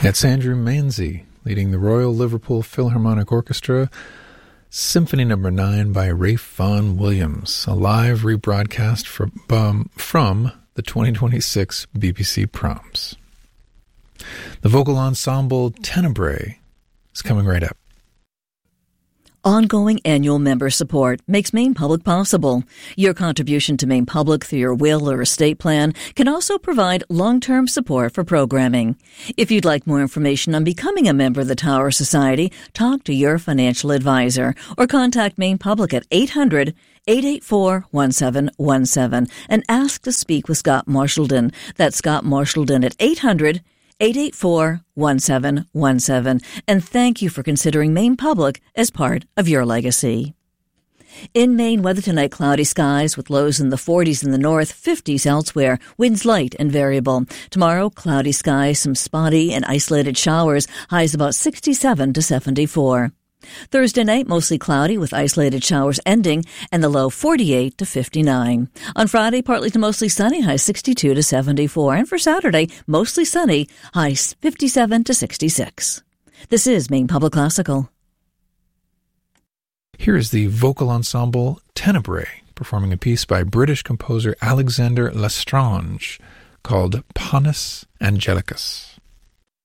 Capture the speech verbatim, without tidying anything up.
That's Andrew Manzi leading the Royal Liverpool Philharmonic Orchestra, Symphony Number nine by Ralph Vaughan Williams, a live rebroadcast from, um, from the twenty twenty-six B B C Proms. The vocal ensemble Tenebrae is coming right up. Ongoing annual member support makes Maine Public possible. Your contribution to Maine Public through your will or estate plan can also provide long-term support for programming. If you'd like more information on becoming a member of the Tower Society, talk to your financial advisor or contact Maine Public at eight hundred, eight eight four, one seven one seven and ask to speak with Scott Marshallden. That's Scott Marshallden at eight hundred, eight eight four, one seven one seven. And thank you for considering Maine Public as part of your legacy. In Maine, weather tonight, cloudy skies with lows in the forties in the north, fifties elsewhere, winds light and variable. Tomorrow, cloudy skies, some spotty and isolated showers, highs about sixty-seven to seventy-four. Thursday night, mostly cloudy with isolated showers ending and the low forty-eight to fifty-nine. On Friday, partly to mostly sunny, highs sixty-two to seventy-four. And for Saturday, mostly sunny, highs fifty-seven to sixty-six. This is Maine Public Classical. Here is the vocal ensemble Tenebrae, performing a piece by British composer Alexander Lestrange called Panis Angelicus.